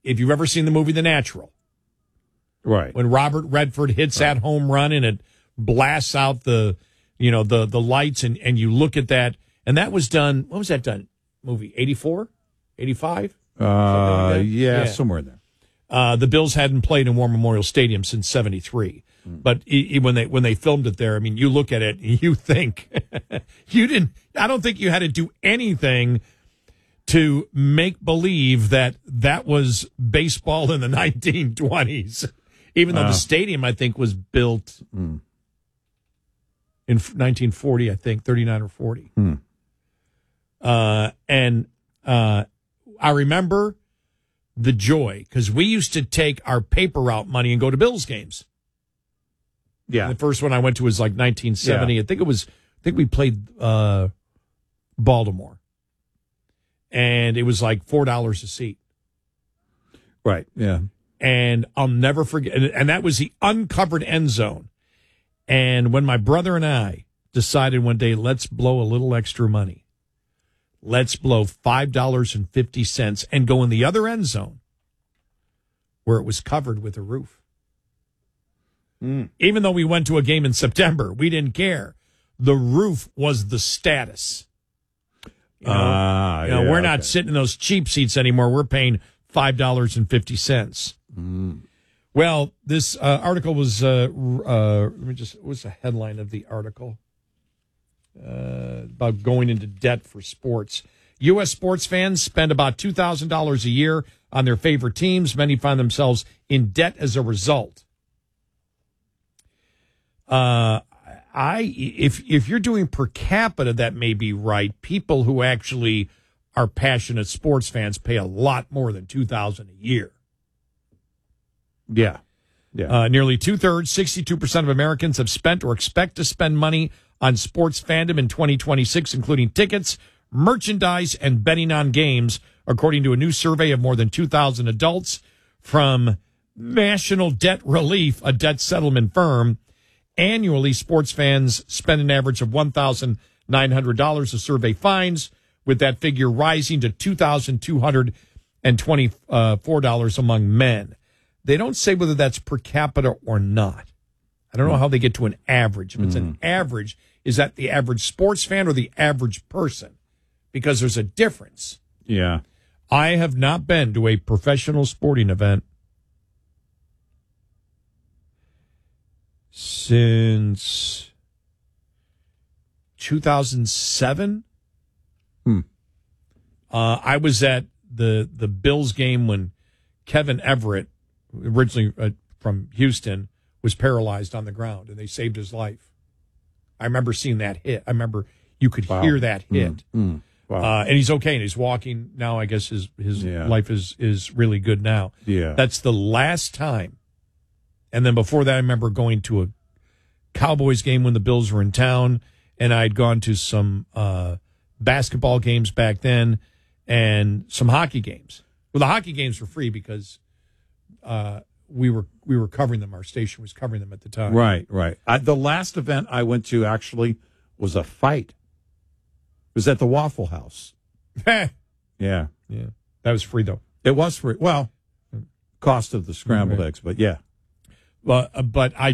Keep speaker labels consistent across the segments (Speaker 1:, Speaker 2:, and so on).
Speaker 1: if you've ever seen the movie The Natural,
Speaker 2: right,
Speaker 1: when Robert Redford hits that home run and it blasts out the lights and you look at that, and that was done, when was that done? Movie, 84? 85?
Speaker 2: Yeah, somewhere in there.
Speaker 1: The Bills hadn't played in War Memorial Stadium since 73. But when they filmed it there, I mean, you look at it and you think I don't think you had to do anything to make believe that was baseball in the 1920s, even though the stadium, I think, was built in 1940, I think, 39 or 40. And I remember the joy, because we used to take our paper route money and go to Bills games.
Speaker 2: Yeah.
Speaker 1: The first one I went to was like 1970. Yeah. I think we played Baltimore. And it was like $4 a seat.
Speaker 2: Right, yeah.
Speaker 1: And I'll never forget, and that was the uncovered end zone. And when my brother and I decided one day, let's blow a little extra money. Let's blow $5.50 and go in the other end zone where it was covered with a roof. Even though we went to a game in September, we didn't care. The roof was the status. We're not sitting in those cheap seats anymore. We're paying $5.50. Well, this article was, what's the headline of the article? About going into debt for sports. U.S. sports fans spend about $2,000 a year on their favorite teams. Many find themselves in debt as a result. If you're doing per capita, that may be right. People who actually are passionate sports fans pay a lot more than $2,000 a year.
Speaker 2: Yeah.
Speaker 1: Nearly 2/3, 62% of Americans have spent or expect to spend money on sports fandom in 2026, including tickets, merchandise, and betting on games, according to a new survey of more than 2,000 adults from National Debt Relief, a debt settlement firm. Annually, sports fans spend an average of $1,900, the survey finds, with that figure rising to $2,224 among men. They don't say whether that's per capita or not. I don't know how they get to an average. If it's an average, is that the average sports fan or the average person? Because there's a difference.
Speaker 2: Yeah.
Speaker 1: I have not been to a professional sporting event since 2007. I was at the Bills game when Kevin Everett, originally from Houston, was paralyzed on the ground, and they saved his life. I remember seeing that hit. I remember you could hear that hit.
Speaker 2: Wow.
Speaker 1: And he's okay, and he's walking now. I guess his life is really good now.
Speaker 2: Yeah.
Speaker 1: That's the last time. And then before that, I remember going to a Cowboys game when the Bills were in town, and I'd gone to some basketball games back then and some hockey games. Well, the hockey games were free because we were covering them. Our station was covering them at the time.
Speaker 2: Right. The last event I went to actually was a fight. It was at the Waffle House. Yeah.
Speaker 1: That was free, though.
Speaker 2: It was free. Well, cost of the scrambled eggs, but yeah.
Speaker 1: But I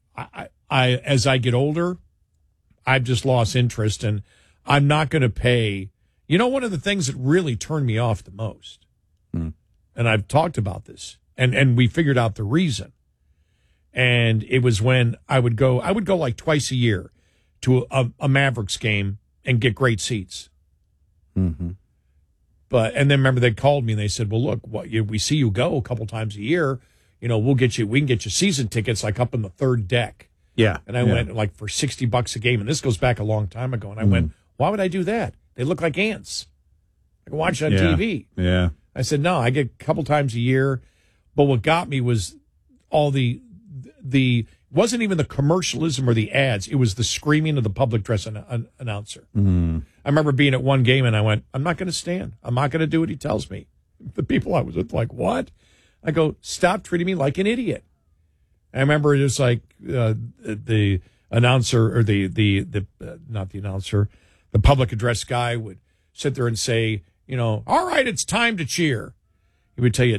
Speaker 1: as I get older, I've just lost interest, and I'm not going to pay. You know, one of the things that really turned me off the most, and I've talked about this, and we figured out the reason. And it was when I would go like twice a year to a Mavericks game and get great seats. And then remember they called me and they said, well, look, we see you go a couple times a year. You know, we can get you season tickets like up in the third deck.
Speaker 2: Yeah.
Speaker 1: And I went like for $60 a game. And this goes back a long time ago. And I went, why would I do that? They look like ants. I can watch it on TV.
Speaker 2: Yeah.
Speaker 1: I said, no, I get a couple times a year. But what got me was all the wasn't even the commercialism or the ads. It was the screaming of the public address announcer. I remember being at one game and I went, I'm not going to stand. I'm not going to do what he tells me. The people I was with like, what? I go, stop treating me like an idiot. I remember it was like the announcer or not the announcer, the public address guy would sit there and say, all right, it's time to cheer. He would tell you,